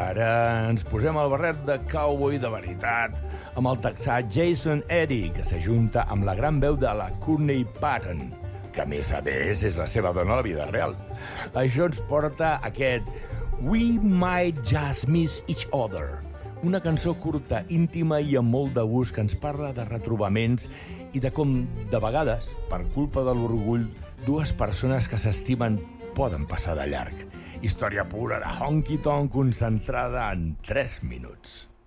ara ens posem el barret de cowboy de veritat amb el texà Jason Eddy, que s'ajunta amb la gran veu de la Courtney Patton, que a més és la seva dona a la vida real. Això ens porta aquest We Might Just Miss Each Other, una cançó curta, íntima i amb molt de gust que ens parla de retrobaments i de com, de vegades, per culpa de l'orgull, dues persones que s'estimen poden passar de llarg. Història pura de honky-tonk concentrada en 3 minuts.